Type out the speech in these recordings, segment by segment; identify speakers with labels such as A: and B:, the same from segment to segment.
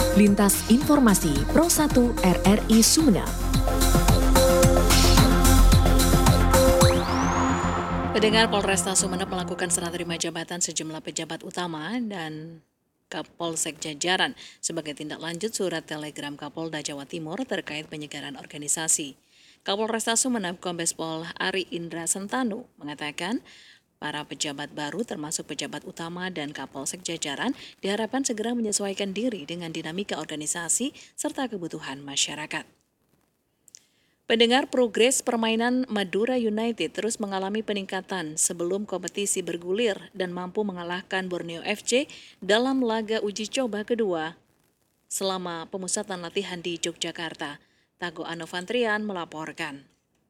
A: Lintas Informasi Pro 1 RRI Sumeneb. Pendengar, Polresta Sumeneb melakukan serah terima jabatan sejumlah pejabat utama dan Kapolsek jajaran sebagai tindak lanjut surat telegram Kapolda Jawa Timur terkait penyegaran organisasi. Kapolresta Sumeneb Kombes Pol Ari Indra Sentanu mengatakan para pejabat baru termasuk pejabat utama dan Kapolsek jajaran diharapkan segera menyesuaikan diri dengan dinamika organisasi serta kebutuhan masyarakat. Pendengar, progres permainan Madura United terus mengalami peningkatan sebelum kompetisi bergulir dan mampu mengalahkan Borneo FC dalam laga uji coba kedua selama pemusatan latihan di Yogyakarta. Tago Anovantrian melaporkan.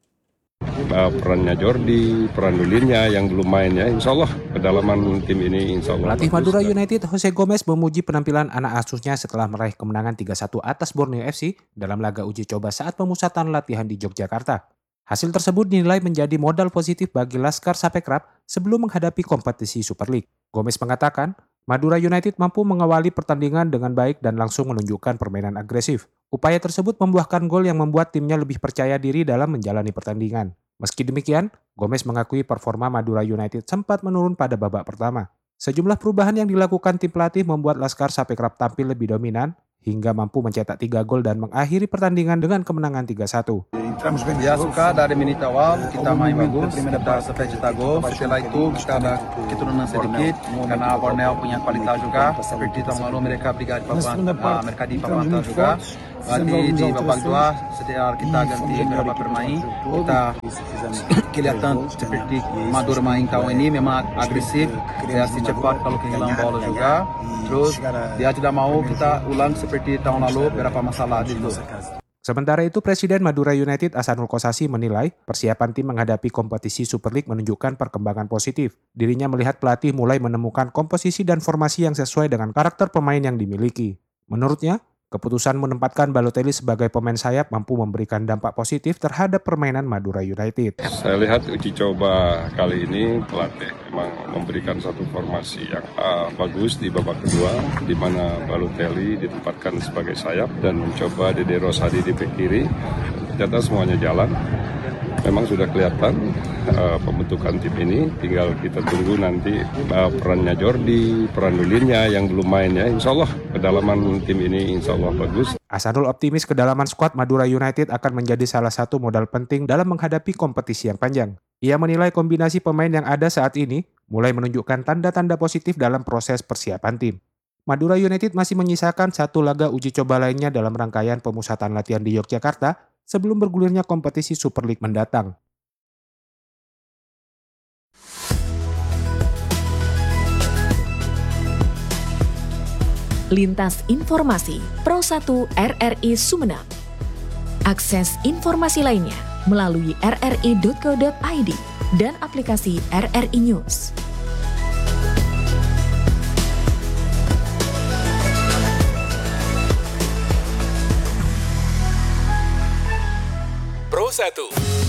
B: Perannya Jordi, peran Dulinnya yang belum main ya, insya Allah kedalaman tim ini insya Allah.
C: Pelatih Madura United Jose Gomez memuji penampilan anak asuhnya setelah meraih kemenangan 3-1 atas Borneo FC dalam laga uji coba saat pemusatan latihan di Yogyakarta. Hasil tersebut dinilai menjadi modal positif bagi Laskar Sapekrab sebelum menghadapi kompetisi Super League. Gomez mengatakan, Madura United mampu mengawali pertandingan dengan baik dan langsung menunjukkan permainan agresif. Upaya tersebut membuahkan gol yang membuat timnya lebih percaya diri dalam menjalani pertandingan. Meski demikian, Gomez mengakui performa Madura United sempat menurun pada babak pertama. Sejumlah perubahan yang dilakukan tim pelatih membuat Laskar Sapekrab tampil lebih dominan hingga mampu mencetak 3 gol dan mengakhiri pertandingan dengan kemenangan 3-1.
D: Ya, suka dari menit awal kita main bagus, kita sampai cetak gol. Setelah itu kita ada keturunan sedikit karena Borneo punya kualitas juga. Seperti tahun lalu mereka di papan atas juga. Jadi di babak 2 setelah kita ganti beberapa pemain, kita kelihatan seperti Madura main tahun ini memang agresif, reaksi cepat kalau kehilangan bola juga. Terus dia tidak mau kita ulang seperti tahun lalu beberapa masalah di situ.
C: Sementara itu, Presiden Madura United Ahsanul Kossasi menilai persiapan tim menghadapi kompetisi Super League menunjukkan perkembangan positif. Dirinya melihat pelatih mulai menemukan komposisi dan formasi yang sesuai dengan karakter pemain yang dimiliki. Menurutnya, keputusan menempatkan Balotelli sebagai pemain sayap mampu memberikan dampak positif terhadap permainan Madura United.
B: Saya lihat uji coba kali ini pelatih memang memberikan satu formasi yang bagus di babak kedua, di mana Balotelli ditempatkan sebagai sayap dan mencoba Dede Rosadi di bek kiri. Ternyata semuanya jalan. Memang sudah kelihatan pembentukan tim ini, tinggal kita tunggu nanti perannya Jordi, peran Dulinnya yang belum main ya, insya Allah kedalaman tim ini insya Allah bagus.
C: Ahsanul optimis kedalaman skuad Madura United akan menjadi salah satu modal penting dalam menghadapi kompetisi yang panjang. Ia menilai kombinasi pemain yang ada saat ini mulai menunjukkan tanda-tanda positif dalam proses persiapan tim. Madura United masih menyisakan satu laga uji coba lainnya dalam rangkaian pemusatan latihan di Yogyakarta sebelum bergulirnya kompetisi Super League mendatang.
A: Lintas Informasi Pro 1 RRI Sumeneb. Akses informasi lainnya melalui rri.co.id dan aplikasi RRI News.
E: Pro 1